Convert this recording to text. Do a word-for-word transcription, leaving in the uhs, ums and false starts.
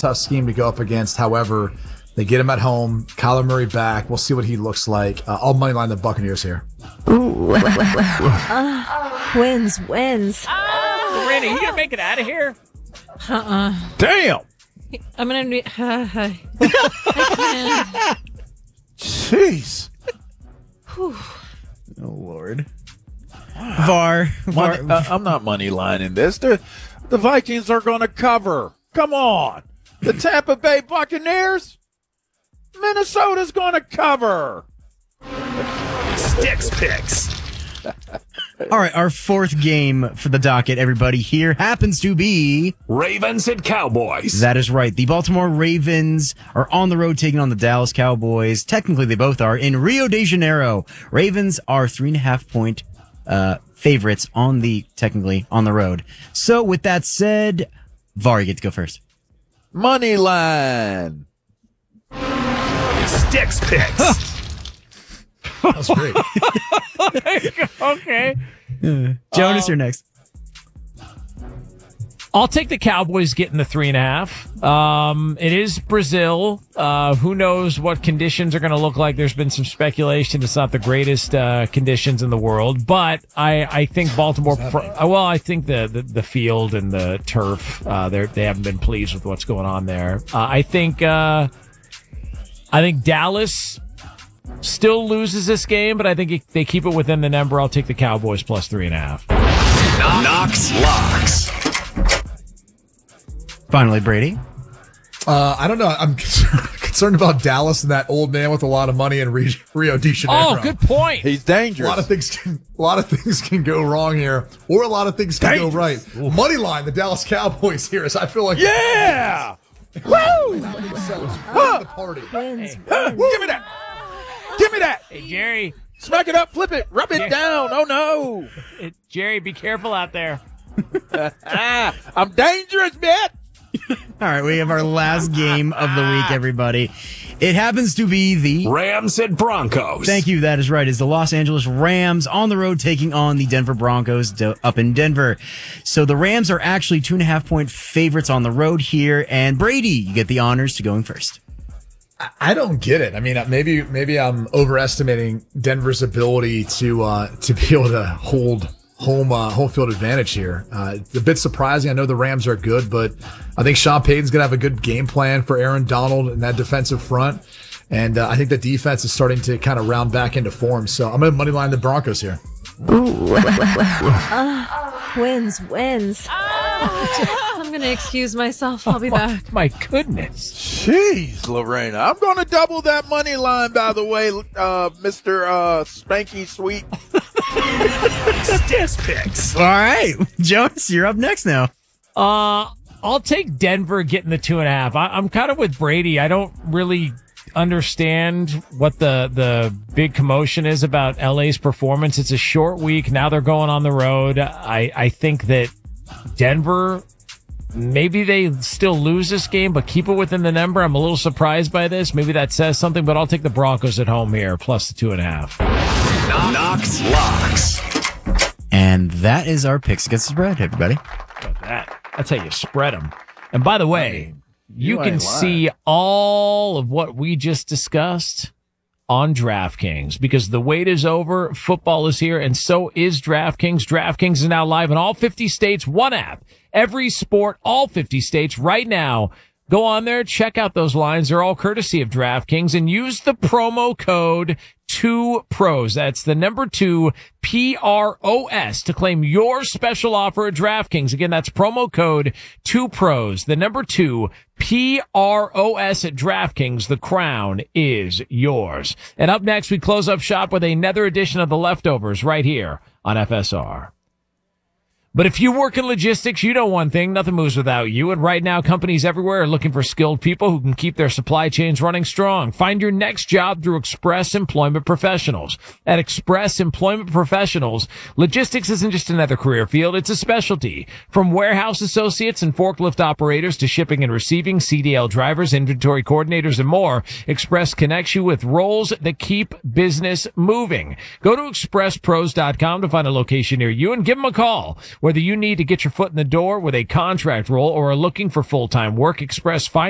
tough scheme to go up against. However, they get him at home. Kyler Murray back. We'll see what he looks like. Uh, I'll moneyline the Buccaneers here. Ooh. uh, wins, wins. Oh, Randy, you gonna make it out of here? Uh-uh. Damn. I'm gonna be. Uh, Jeez. Whew. Oh, Lord. VAR. VAR. Money, uh, I'm not money lining this. The, the Vikings are going to cover. Come on. The Tampa Bay Buccaneers? Minnesota's going to cover. Sticks Picks. All right, our fourth game for the docket, everybody, here happens to be Ravens and Cowboys. That is right. The Baltimore Ravens are on the road taking on the Dallas Cowboys. Technically, they both are in Rio de Janeiro. Ravens are three and a half point uh favorites on the technically on the road. So, with that said, VAR, you get to go first. Money line. Sticks Picks. That's great. Okay. Uh, Jonas, um, you're next. I'll take the Cowboys getting the three and a half. Um, it is Brazil. Uh, who knows what conditions are going to look like? There's been some speculation. It's not the greatest uh, conditions in the world, but I, I think Baltimore. Pro- well, I think the, the the field and the turf. Uh, they they haven't been pleased with what's going on there. Uh, I think. Uh, I think Dallas still loses this game, but I think if they keep it within the number. I'll take the Cowboys plus three and a half. Knox Locks. Finally, Brady. Uh, I don't know. I'm concerned about Dallas and that old man with a lot of money in Rio de Janeiro. Oh, good point. He's dangerous. A lot of things can, a lot of things can go wrong here, or a lot of things can dangerous. go right. Money line, the Dallas Cowboys here, as I feel like. Yeah! Woo! Huh. The party. Wins, Huh. Give me that. Give me that. Hey, Jerry. Smack it up, flip it, rub it Jerry. down. Oh, no. It, Jerry, be careful out there. I'm dangerous, man. All right, we have our last game of the week, everybody. It happens to be the Rams and Broncos. Thank you. That is right. It's the Los Angeles Rams on the road taking on the Denver Broncos up in Denver. So the Rams are actually two and a half point favorites on the road here. And Brady, you get the honors to going first. I don't get it. I mean, maybe maybe I'm overestimating Denver's ability to uh, to be able to hold home uh, home field advantage here. Uh, it's a bit surprising. I know the Rams are good, but I think Sean Payton's going to have a good game plan for Aaron Donald in that defensive front. And uh, I think the defense is starting to kind of round back into form. So I'm going to moneyline the Broncos here. Ooh. uh, wins, wins. I'm going to excuse myself. I'll be back. My goodness. Jeez, Lorena. I'm going to double that money line, by the way, uh, Mister Uh, Spanky Sweet. Sticks Picks. All right. Jones, you're up next now. Uh, I'll take Denver getting the two and a half. I, I'm kind of with Brady. I don't really understand what the the big commotion is about L A's performance. It's a short week. Now they're going on the road. I, I think that Denver, maybe they still lose this game, but keep it within the number. I'm a little surprised by this. Maybe that says something, but I'll take the Broncos at home here, plus the two and a half. Knox Locks. And that is our picks against the spread, everybody. How about that? That's how you spread them. And by the way, you, you can ain't lying. see all of what we just discussed on DraftKings because the wait is over. Football is here, and so is DraftKings. DraftKings is now live in all fifty states. One app, every sport, all fifty states right now. Go on there, check out those lines. They're all courtesy of DraftKings, and use the promo code two pros. That's the number two, P R O S, to claim your special offer at DraftKings. Again, that's promo code two pros, the number two, P R O S at DraftKings. The crown is yours. And up next, we close up shop with another edition of The Leftovers right here on F S R. But if you work in logistics, you know one thing, nothing moves without you. And right now, companies everywhere are looking for skilled people who can keep their supply chains running strong. Find your next job through Express Employment Professionals. At Express Employment Professionals, logistics isn't just another career field, it's a specialty. From warehouse associates and forklift operators to shipping and receiving, C D L drivers, inventory coordinators, and more, Express connects you with roles that keep business moving. Go to express pros dot com to find a location near you and give them a call. Whether you need to get your foot in the door with a contract role or are looking for full-time work, Express finds